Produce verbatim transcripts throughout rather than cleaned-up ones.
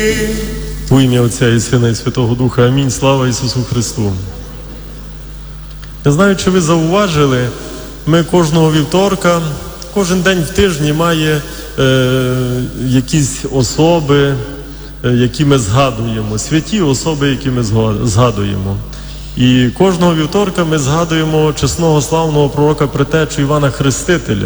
У ім'я Отця і Сина і Святого Духа. Амінь. Слава Ісусу Христу. Не знаю, чи ви зауважили, ми кожного вівторка, кожен день в тижні має е, якісь особи, е, які ми згадуємо, святі особи, які ми згадуємо. І кожного вівторка ми згадуємо чесного славного пророка Предтечу Івана Хрестителя.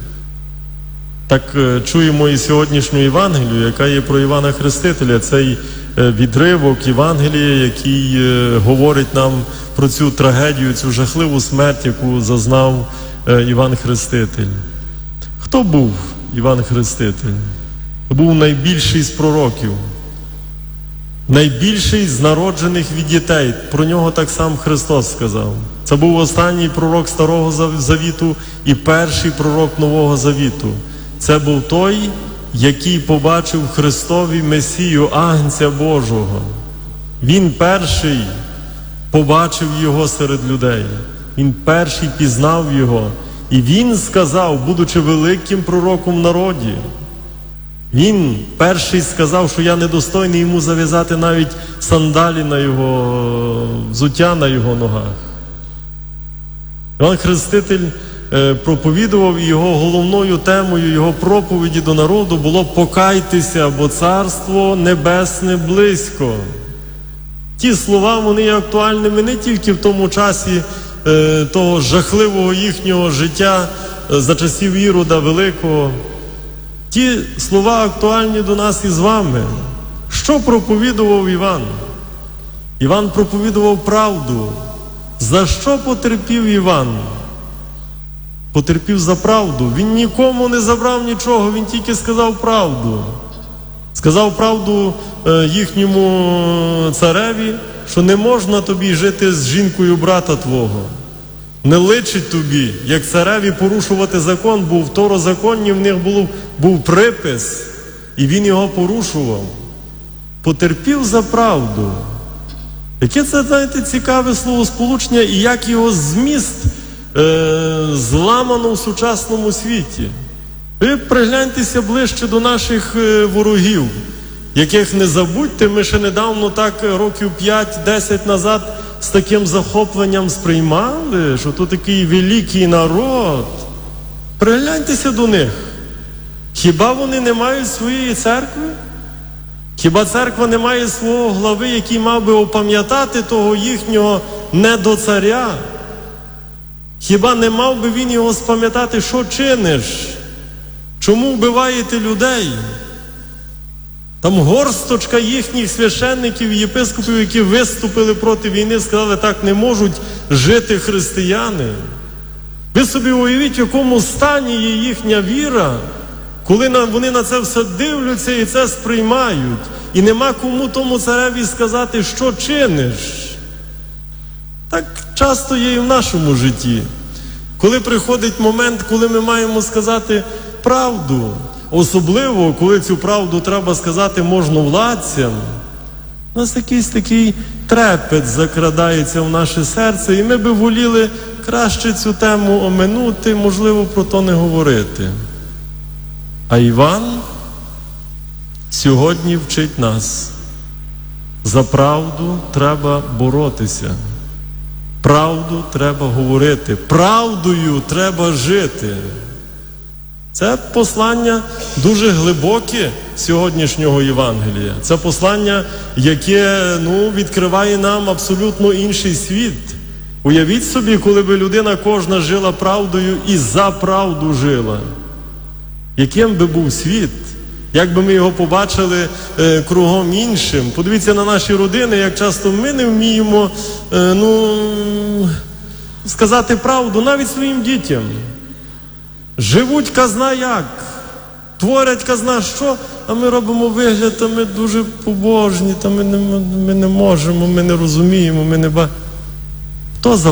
Так е, чуємо і сьогоднішню Євангелію, яка є про Івана Хрестителя, цей е, відривок Євангелія, який е, говорить нам про цю трагедію, цю жахливу смерть, яку зазнав е, Іван Хреститель. Хто був Іван Хреститель? Був найбільший з пророків, найбільший з народжених від дітей. Про нього так сам Христос сказав. Це був останній пророк Старого Завіту і перший пророк Нового Завіту. Це був той, який побачив в Христові Месію, Агнця Божого. Він перший побачив його серед людей. Він перший пізнав його. І він сказав, будучи великим пророком в народі, він перший сказав, що я недостойний йому зав'язати навіть сандалі на його, взуття на його ногах. Іван Хреститель е, проповідував, і його головною темою його проповіді до народу було «Покайтеся, бо Царство Небесне близько». Ті слова, вони є актуальними не тільки в тому часі е, того жахливого їхнього життя е, за часів Ірода Великого. Ті слова актуальні до нас і з вами. Що проповідував Іван? Іван проповідував правду. За що потерпів Іван? Потерпів за правду. Він нікому не забрав нічого, він тільки сказав правду. Сказав правду е, їхньому цареві, що не можна тобі жити з жінкою брата твого. Не личить тобі, як цареві, порушувати закон, бо в второзаконні в них був, був припис, і він його порушував. Потерпів за правду. Яке це, знаєте, цікаве словосполучення, і як його зміст е, зламано в сучасному світі. Ви пригляньтеся ближче до наших е, ворогів, яких не забудьте, ми ще недавно, так років п'ять-десять назад, з таким захопленням сприймали, що то такий великий народ. Пригляньтеся до них. Хіба вони не мають своєї церкви? Хіба церква не має свого глави, який мав би опам'ятати того їхнього недоцаря? Хіба не мав би він його спам'ятати, що чиниш? Чому вбиваєте людей? Там горсточка їхніх священників і єпископів, які виступили проти війни, сказали, так не можуть жити християни. Ви собі уявіть, в якому стані є їхня віра, коли вони на це все дивляться і це сприймають. І нема кому тому цареві сказати, що чиниш. Так часто є і в нашому житті. Коли приходить момент, коли ми маємо сказати правду, особливо, коли цю правду треба сказати можновладцям, у нас якийсь такий трепет закрадається в наше серце, і ми би воліли краще цю тему оминути, можливо, про то не говорити. А Іван сьогодні вчить нас. За правду треба боротися. Правду треба говорити. Правдою треба жити. Це послання дуже глибоке сьогоднішнього Євангелія. Це послання, яке, ну, відкриває нам абсолютно інший світ. Уявіть собі, коли би людина кожна жила правдою і за правду жила. Яким би був світ? Як би ми його побачили е, кругом іншим? Подивіться на наші родини, як часто ми не вміємо е, ну, сказати правду навіть своїм дітям. Живуть казна як? Творять казна що? А ми робимо вигляд, а ми дуже побожні, та ми не, ми не можемо, ми не розуміємо, ми не бачимо. Хто за